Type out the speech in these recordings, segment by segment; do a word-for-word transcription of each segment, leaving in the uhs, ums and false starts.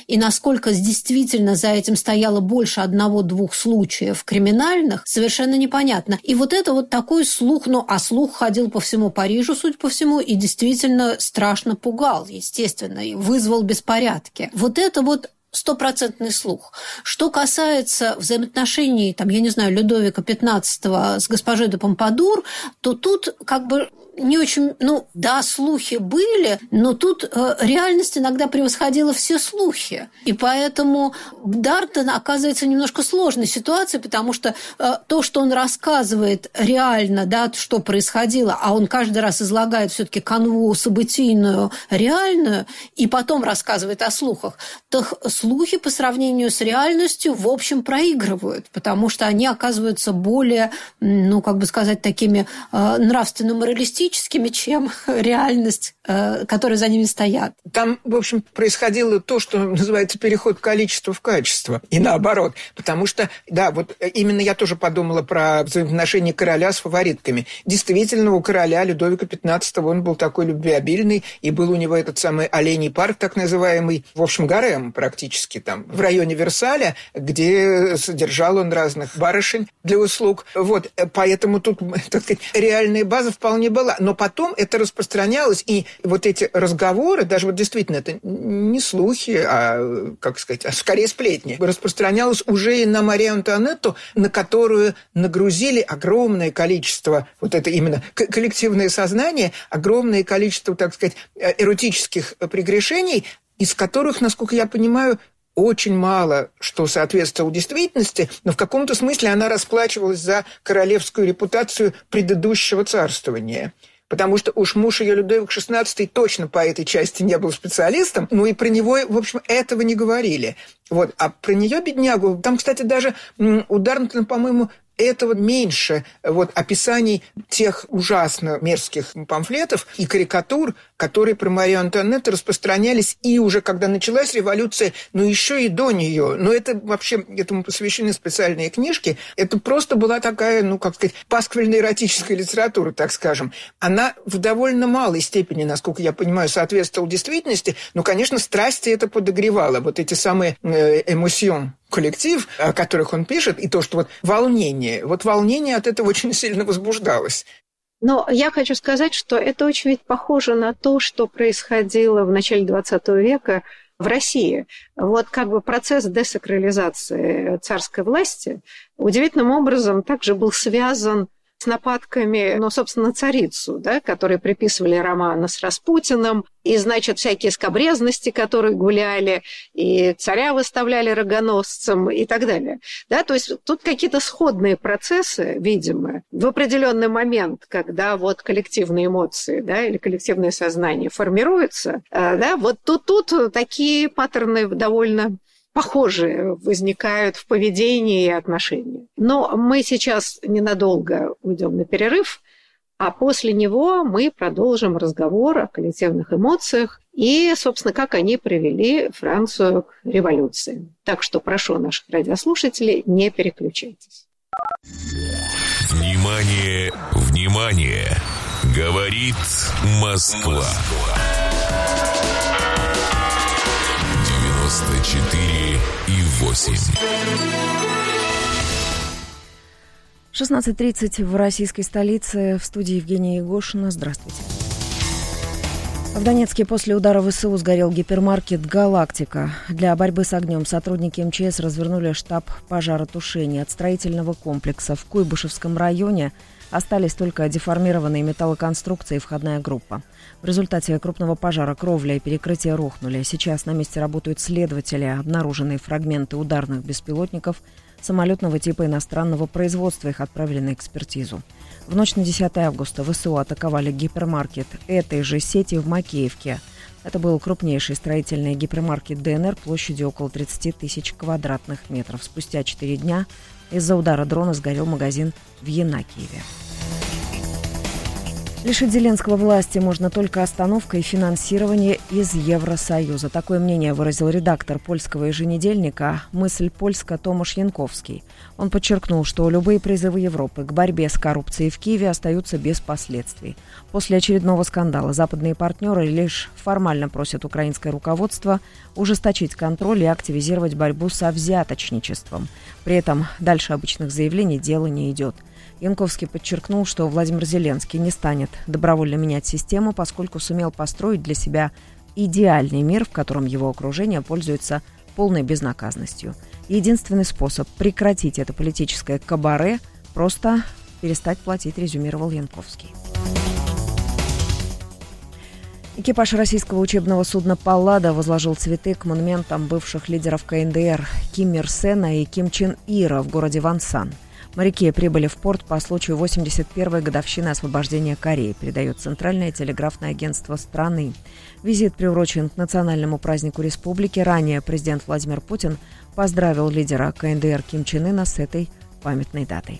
и насколько действительно за этим стояло больше одного-двух случаев криминальных, совершенно непонятно. И вот это вот такой слух, ну, а слух ходил по всему Парижу, судя по всему, и действительно страшно пугал, естественно, и вызвал беспорядки. Вот это вот стопроцентный слух. Что касается взаимоотношений, там, я не знаю, Людовика пятнадцатого с госпожой де Помпадур, то тут как бы не очень, ну, да, слухи были, но тут э, реальность иногда превосходила все слухи. И поэтому Д'Артен оказывается в немножко сложной ситуации, потому что э, то, что он рассказывает реально, да, что происходило, а он каждый раз излагает все-таки канву событийную, реальную, и потом рассказывает о слухах, то слухи по сравнению с реальностью, в общем, проигрывают, потому что они оказываются более, ну, как бы сказать, такими э, нравственно-моралистическими, чем реальность, которая за ними стоят. Там, в общем, происходило то, что называется переход количества в качество, и наоборот. Потому что, да, вот именно я тоже подумала про взаимоотношения короля с фаворитками. Действительно, у короля Людовика пятнадцатого он был такой любвеобильный, и был у него этот самый оленей парк, так называемый, в общем, гарем практически там, в районе Версаля, где содержал он разных барышень для услуг. Вот, поэтому тут, так сказать, реальная база вполне была. Но потом это распространялось, и вот эти разговоры, даже вот действительно, это не слухи, а, как сказать, а скорее сплетни, распространялось уже и на Марию Антуанетту, на которую нагрузили огромное количество, вот это именно коллективное сознание, огромное количество, так сказать, эротических прегрешений, из которых, насколько я понимаю, очень мало что соответствовало действительности, но в каком-то смысле она расплачивалась за королевскую репутацию предыдущего царствования. Потому что уж муж ее, Людовик шестнадцатый, точно по этой части не был специалистом, ну и про него, в общем, этого не говорили. Вот. А про нее, беднягу, там, кстати, даже у Д'Артена, по-моему, этого меньше вот, описаний тех ужасно мерзких памфлетов и карикатур, которые про Марию Антуанетту распространялись и уже когда началась революция, но еще и до нее. Но это вообще, этому посвящены специальные книжки. Это просто была такая, ну, как сказать, пасквильно-эротическая литература, так скажем. Она в довольно малой степени, насколько я понимаю, соответствовала действительности, но, конечно, страсти это подогревало. Вот эти самые эмоцион, коллектив, о которых он пишет, и то, что вот волнение, вот волнение от этого очень сильно возбуждалось. Но я хочу сказать, что это очень ведь похоже на то, что происходило в начале двадцатого века в России. Вот как бы процесс десакрализации царской власти удивительным образом также был связан с нападками, ну, собственно, на царицу, да, которые приписывали романа с Распутиным, и, значит, всякие скабрезности, которые гуляли, и царя выставляли рогоносцем и так далее. Да, то есть тут какие-то сходные процессы, видимо, в определенный момент, когда вот коллективные эмоции, да, или коллективное сознание формируется, да, вот тут, тут такие паттерны довольно похожие возникают в поведении и отношениях. Но мы сейчас ненадолго уйдем на перерыв, а после него мы продолжим разговор о коллективных эмоциях и, собственно, как они привели Францию к революции. Так что прошу наших радиослушателей, не переключайтесь. Внимание, внимание! Говорит Москва. девяносто четыре и восемь. шестнадцать тридцать в российской столице. В студии Евгения Егошина. Здравствуйте. В Донецке после удара ВСУ сгорел гипермаркет «Галактика». Для борьбы с огнем сотрудники МЧС развернули штаб пожаротушения. От строительного комплекса в Куйбышевском районе остались только деформированные металлоконструкции и входная группа. В результате крупного пожара кровля и перекрытия рухнули. Сейчас на месте работают следователи. Обнаруженные фрагменты ударных беспилотников самолетного типа иностранного производства. Их отправили на экспертизу. В ночь на десятое августа ВСУ атаковали гипермаркет этой же сети в Макеевке. Это был крупнейший строительный гипермаркет ДНР площадью около тридцать тысяч квадратных метров. Спустя четыре дня из-за удара дрона сгорел магазин в Янакиеве. Лишить Зеленского власти можно только остановкой финансирования из Евросоюза. Такое мнение выразил редактор польского еженедельника «Мысль Польска» Томаш Янковский. Он подчеркнул, что любые призывы Европы к борьбе с коррупцией в Киеве остаются без последствий. После очередного скандала западные партнеры лишь формально просят украинское руководство ужесточить контроль и активизировать борьбу со взяточничеством. При этом дальше обычных заявлений дело не идет. Янковский подчеркнул, что Владимир Зеленский не станет добровольно менять систему, поскольку сумел построить для себя идеальный мир, в котором его окружение пользуется полной безнаказанностью. Единственный способ прекратить это политическое кабаре – просто перестать платить, резюмировал Янковский. Экипаж российского учебного судна «Паллада» возложил цветы к монументам бывших лидеров ка эн дэ эр Ким Ир Сена и Ким Чен Ира в городе Вонсан. Моряки прибыли в порт по случаю восемьдесят первой годовщины освобождения Кореи, передает Центральное телеграфное агентство страны. Визит приурочен к национальному празднику республики. Ранее президент Владимир Путин поздравил лидера ка эн дэ эр Ким Чен Ына с этой памятной датой.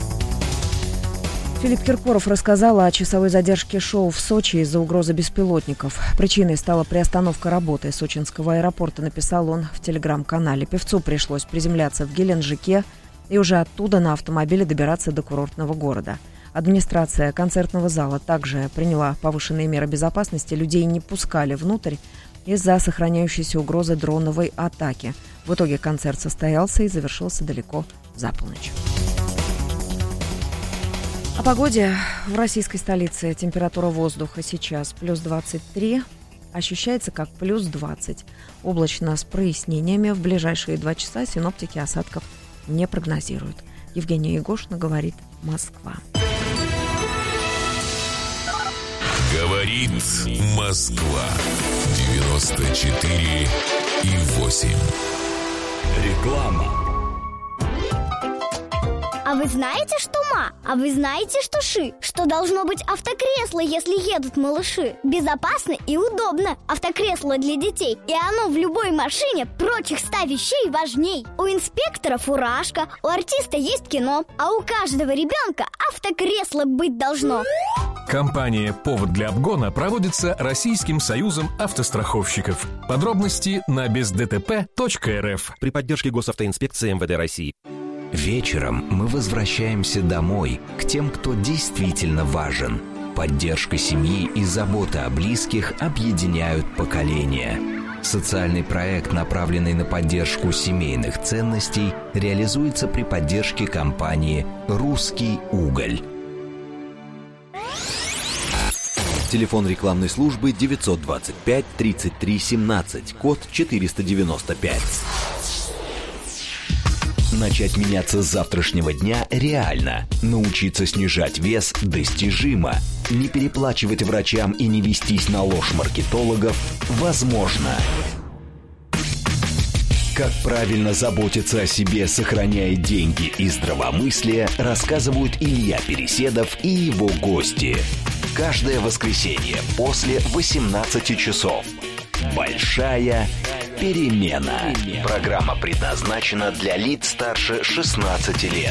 Филипп Киркоров рассказал о часовой задержке шоу в Сочи из-за угрозы беспилотников. Причиной стала приостановка работы сочинского аэропорта, написал он в телеграм-канале. Певцу пришлось приземляться в Геленджике и уже оттуда на автомобиле добираться до курортного города. Администрация концертного зала также приняла повышенные меры безопасности. Людей не пускали внутрь из-за сохраняющейся угрозы дроновой атаки. В итоге концерт состоялся и завершился далеко за полночь. О погоде в российской столице. Температура воздуха сейчас плюс двадцать три, ощущается как плюс двадцать. Облачно с прояснениями. В ближайшие два часа синоптики осадков не прогнозируют. Евгения Егошина, говорит Москва. Говорит Москва. девяносто четыре и восемь. Реклама. А вы знаете, что ма? А вы знаете, что ши? Что должно быть автокресло, если едут малыши? Безопасно и удобно. Автокресло для детей. И оно в любой машине прочих ста вещей важней. У инспектора фуражка, у артиста есть кино, а у каждого ребенка автокресло быть должно. Компания «Повод для обгона» проводится Российским союзом автостраховщиков. Подробности на без дэ тэ пэ точка эр эф при поддержке Госавтоинспекции эм вэ дэ России. Вечером мы возвращаемся домой, к тем, кто действительно важен. Поддержка семьи и забота о близких объединяют поколения. Социальный проект, направленный на поддержку семейных ценностей, реализуется при поддержке компании «Русский уголь». Телефон рекламной службы девятьсот двадцать пять тридцать три семнадцать, код четыреста девяносто пять. Начать меняться с завтрашнего дня реально. Научиться снижать вес достижимо. Не переплачивать врачам и не вестись на ложь маркетологов возможно. Как правильно заботиться о себе, сохраняя деньги и здравомыслие, рассказывают Илья Переседов и его гости. Каждое воскресенье после восемнадцати часов. Большая перемена. Программа предназначена для лиц старше шестнадцати лет.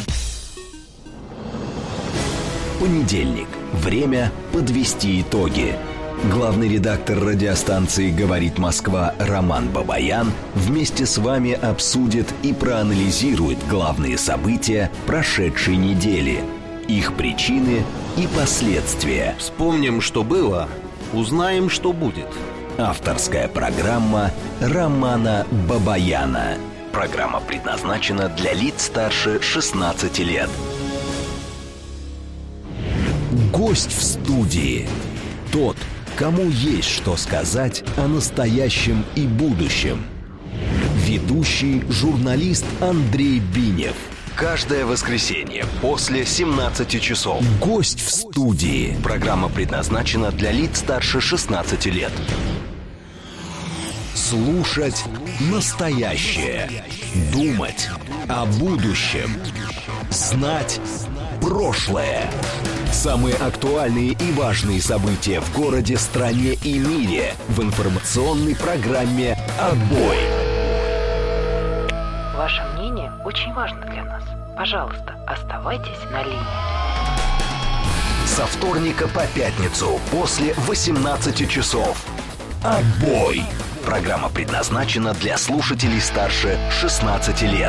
Понедельник. Время подвести итоги. Главный редактор радиостанции «Говорит Москва» Роман Бабаян вместе с вами обсудит и проанализирует главные события прошедшей недели, их причины и последствия. Вспомним, что было, узнаем, что будет. Авторская программа Романа Бабаяна. Программа предназначена для лиц старше шестнадцати лет. Гость в студии. Тот, кому есть что сказать о настоящем и будущем. Ведущий журналист Андрей Бинев. Каждое воскресенье после семнадцати часов. Гость в студии. Программа предназначена для лиц старше шестнадцати лет. Слушать настоящее. Думать о будущем. Знать прошлое. Самые актуальные и важные события в городе, стране и мире в информационной программе «Отбой». Ваше мнение очень важно для нас. Пожалуйста, оставайтесь на линии. Со вторника по пятницу после восемнадцати часов. Отбой. Программа предназначена для слушателей старше шестнадцати лет.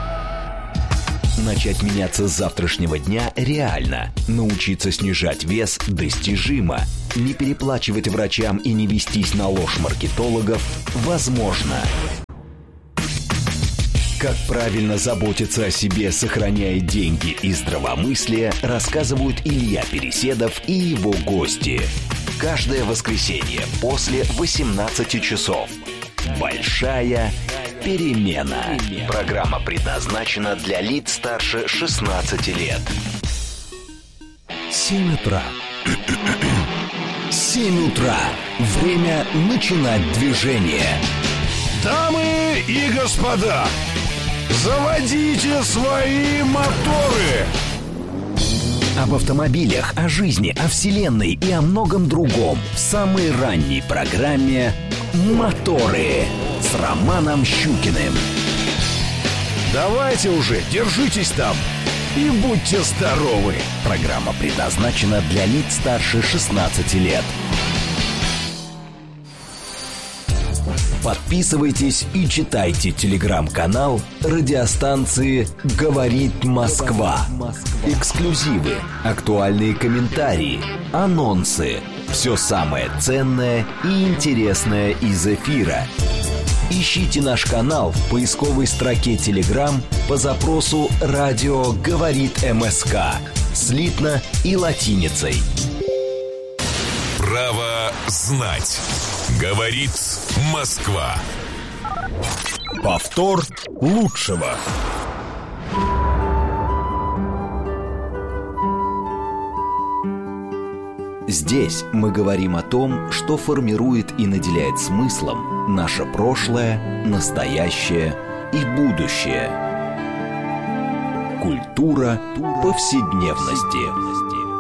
Начать меняться с завтрашнего дня реально. Научиться снижать вес достижимо. Не переплачивать врачам и не вестись на ложь маркетологов возможно. Как правильно заботиться о себе, сохраняя деньги и здравомыслие, рассказывают Илья Переседов и его гости. Каждое воскресенье после восемнадцати часов. Большая перемена. Программа предназначена для лиц старше шестнадцати лет. семь утра. семь утра. Время начинать движение. Дамы и господа, заводите свои моторы! Об автомобилях, о жизни, о вселенной и о многом другом в самой ранней программе «Моторы» с Романом Щукиным. Давайте уже, держитесь там и будьте здоровы. Программа предназначена для лиц старше шестнадцати лет. Подписывайтесь и читайте телеграм-канал радиостанции «Говорит Москва». Эксклюзивы, актуальные комментарии, анонсы. Все самое ценное и интересное из эфира. Ищите наш канал в поисковой строке Telegram по запросу «Радио говорит МСК» слитно и латиницей. Право знать. Говорит Москва. Повтор лучшего. Здесь мы говорим о том, что формирует и наделяет смыслом наше прошлое, настоящее и будущее. Культура повседневности.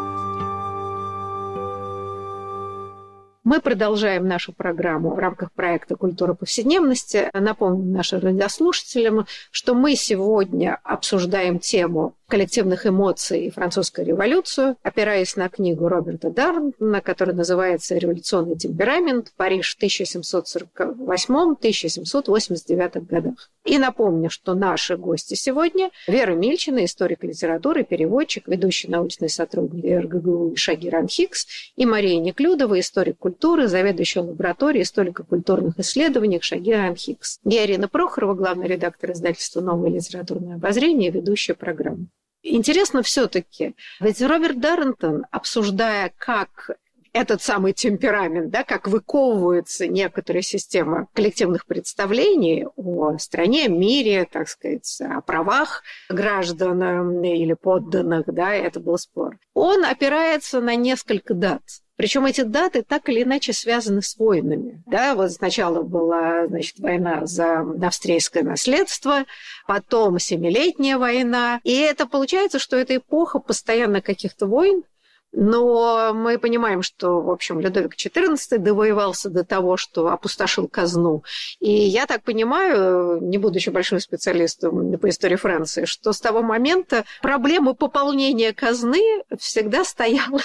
Мы продолжаем нашу программу в рамках проекта «Культура повседневности». Напомню нашим радиослушателям, что мы сегодня обсуждаем тему коллективных эмоций и французскую революцию, опираясь на книгу Роберта Дарнтона, которая называется «Революционный темперамент. Париж в тысяча семьсот сорок восьмом — тысяча семьсот восемьдесят девятом годах». И напомню, что наши гости сегодня – Вера Мильчина, историк литературы, переводчик, ведущий научный сотрудник эр гэ гэ у Шагиран Хикс, и Мария Неклюдова, историк культуры, заведующая лабораторией историко-культурных исследований Шагиран Хикс. Я Ирина Прохорова, главный редактор издательства «Новое литературное обозрение», ведущая программу. Интересно все-таки, ведь Роберт Дарнтон, обсуждая, как этот самый темперамент, да, как выковывается некоторая система коллективных представлений о стране, мире, так сказать, о правах граждан или подданных, да, это был спор. Он опирается на несколько дат. Причем эти даты так или иначе связаны с войнами. Да, вот сначала была, значит, война за австрийское наследство, потом Семилетняя война. И это получается, что эта эпоха постоянно каких-то войн. Но мы понимаем, что, в общем, Людовик четырнадцатый довоевался до того, что опустошил казну. И я так понимаю, не будучи большим специалистом по истории Франции, что с того момента проблема пополнения казны всегда стояла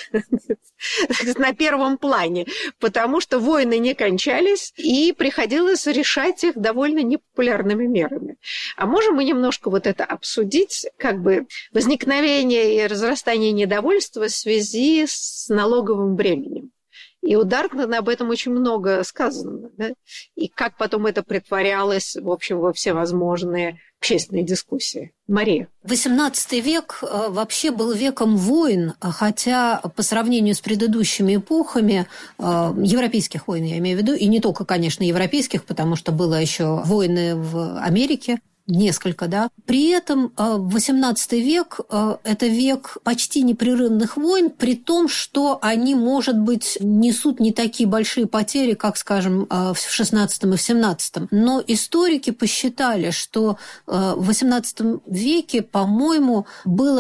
на первом плане, потому что войны не кончались, и приходилось решать их довольно непопулярными мерами. А можем мы немножко вот это обсудить, как бы возникновение и разрастание недовольства в связи с налоговым бременем. И у Дарнтона об этом очень много сказано. Да? И как потом это претворялось, в общем, во всевозможные общественные дискуссии. Мария. восемнадцатый век вообще был веком войн, хотя по сравнению с предыдущими эпохами, европейских войн я имею в виду, и не только, конечно, европейских, потому что было еще войны в Америке, несколько, да. При этом восемнадцатый век – это век почти непрерывных войн, при том, что они, может быть, несут не такие большие потери, как, скажем, в шестнадцатом и в семнадцатом. Но историки посчитали, что в восемнадцатом веке, по-моему, было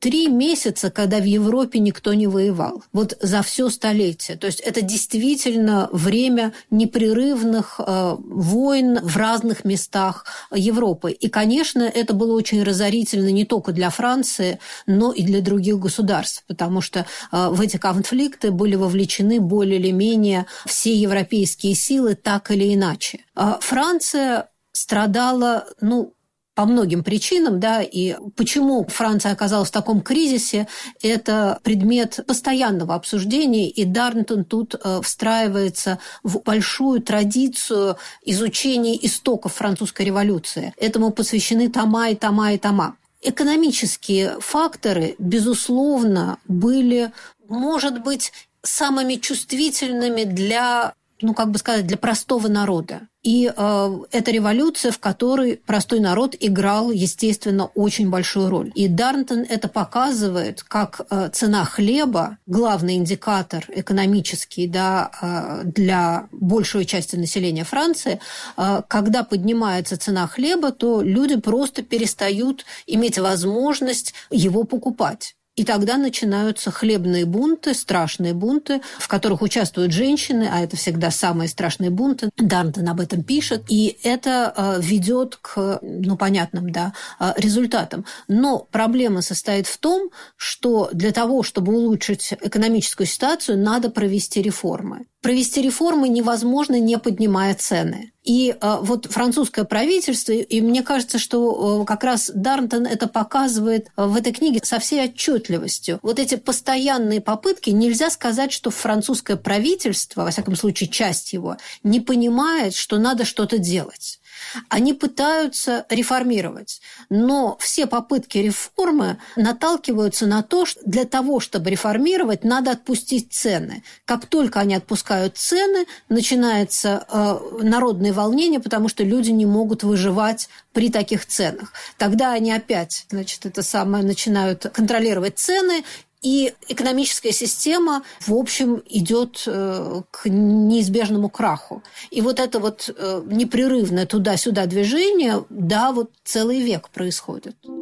три месяца, когда в Европе никто не воевал. Вот за все столетие. То есть это действительно время непрерывных э, войн в разных местах Европы. И, конечно, это было очень разорительно не только для Франции, но и для других государств, потому что э, в эти конфликты были вовлечены более или менее все европейские силы так или иначе. Э, Франция страдала, ну, по многим причинам, да, и почему Франция оказалась в таком кризисе, это предмет постоянного обсуждения, и Дарнтон тут встраивается в большую традицию изучения истоков французской революции. Этому посвящены тома и тома и тома. Экономические факторы, безусловно, были, может быть, самыми чувствительными для, ну, как бы сказать, для простого народа. И э, это революция, в которой простой народ играл, естественно, очень большую роль. И Дарнтон это показывает, как э, цена хлеба, главный индикатор экономический, да, э, для большей части населения Франции, э, когда поднимается цена хлеба, то люди просто перестают иметь возможность его покупать. И тогда начинаются хлебные бунты, страшные бунты, в которых участвуют женщины, а это всегда самые страшные бунты. Дарнтон об этом пишет, и это э, ведет к, ну, понятным, да, э, результатам. Но проблема состоит в том, что для того, чтобы улучшить экономическую ситуацию, надо провести реформы. Провести реформы невозможно, не поднимая цены. И э, вот французское правительство, и мне кажется, что э, как раз Дарнтон это показывает э, в этой книге со всей отчетливостью. Вот эти постоянные попытки, нельзя сказать, что французское правительство, во всяком случае часть его, не понимает, что надо что-то делать. Они пытаются реформировать, но все попытки реформы наталкиваются на то, что для того, чтобы реформировать, надо отпустить цены. Как только они отпускают цены, начинается э, народное волнение, потому что люди не могут выживать при таких ценах. Тогда они опять, значит, это самое, начинают контролировать цены, и экономическая система, в общем, идет к неизбежному краху. И вот это вот непрерывное туда-сюда движение, да, вот целый век происходит.